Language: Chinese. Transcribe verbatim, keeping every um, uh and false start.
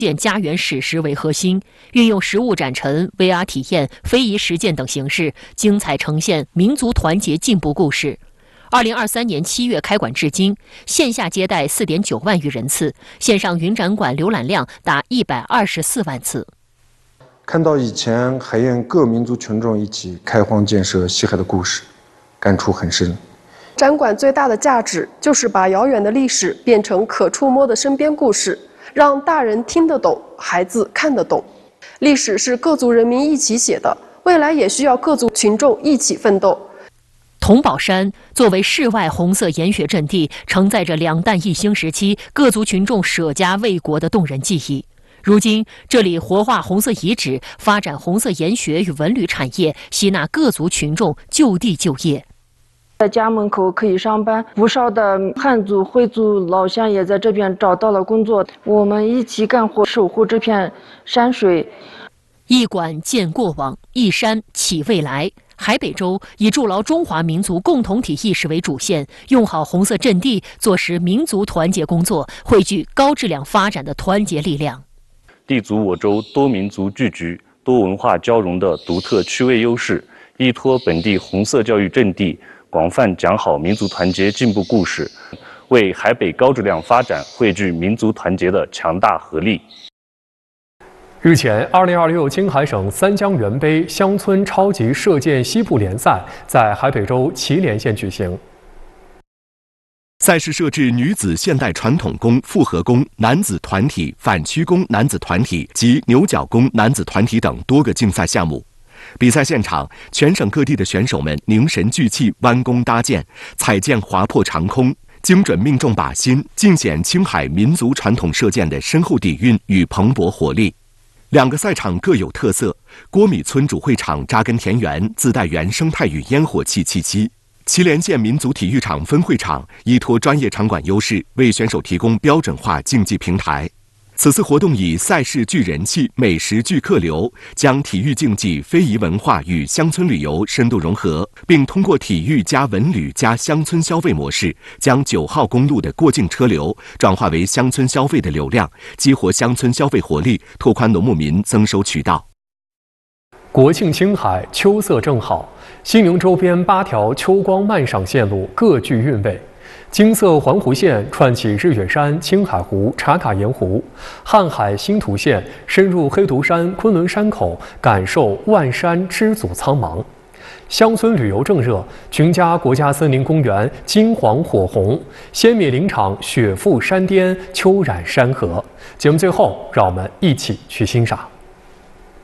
建家园史实为核心，运用实物展陈、V R 体验、非遗实践等形式，精彩呈现民族团结进步故事。二零二三年七月开馆至今，线下接待 四点九万余人次，线上云展馆浏览量达一百二十四万次。 看到以前海晏各民族群众一起开荒建设西海的故事，感触很深。 展馆最大的价值就是把遥远的历史变成可触摸的身边故事。 让大人听得懂，孩子看得懂。历史是各族人民一起写的，未来也需要各族群众一起奋斗。 桐宝山作为世外红色研学阵地，承载着两弹一星时期各族群众舍家为国的动人记忆。如今，这里活化红色遗址，发展红色研学与文旅产业，吸纳各族群众就地就业。 在家门口可以上班，不少的汉族、回族老乡也在这边找到了工作。我们一起干活，守护这片山水。 一馆建过往，一山启未来。海北州以筑牢中华民族共同体意识为主线，用好红色阵地，做实民族团结工作，汇聚高质量发展的团结力量。 立足我州多民族聚居、多文化交融的独特区位优势，依托本地红色教育阵地。 广泛讲好民族团结进步故事，为海北高质量发展汇聚民族团结的强大合力。 日前，二零二六青海省三江源杯乡村超级射箭西部联赛在海北州祁连县举行。 赛事设置女子现代传统功、复合功、男子团体、反曲弓男子团体及牛角弓男子团体等多个竞赛项目。 比赛现场，全省各地的选手们凝神聚气，弯弓搭箭，彩箭划破长空，精准命中靶心，尽显青海民族传统射箭的深厚底蕴与蓬勃活力。两个赛场各有特色，郭米村主会场扎根田园，自带原生态与烟火气气息；祁连县民族体育场分会场依托专业场馆优势，为选手提供标准化竞技平台。 此次活动以赛事聚人气、美食聚客流，将体育竞技、非遗文化与乡村旅游深度融合，并通过体育加文旅加乡村消费模式，将九号公路的过境车流转化为乡村消费的流量，激活乡村消费活力，拓宽农牧民增收渠道。 国庆青海，秋色正好，西宁周边八条秋光漫赏线路各具韵味。 金色环湖线串起日月山、青海湖、茶卡盐湖；瀚海星图线深入黑独山、昆仑山口，感受万山知足苍茫。乡村旅游正热，群家国家森林公园金黄火红，仙米林场雪覆山巅，秋染山河。节目最后，让我们一起去欣赏。